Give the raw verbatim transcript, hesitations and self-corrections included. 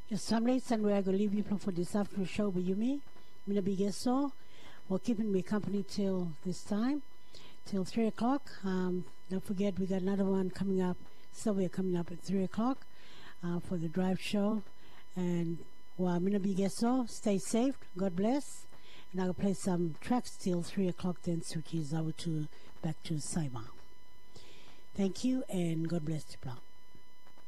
Just Sunday, Sunday, I go leave you for this afternoon show with you, me. Mina Bigeso. Well, keeping me company till this time, till three o'clock. Um, don't forget, we got another one coming up. Sylvia coming up at three o'clock uh, for the drive show. And well, Mina Bigeso, stay safe. God bless. And I'll play some tracks till three o'clock, then switches over to back to Saigon. Thank you, and God bless you.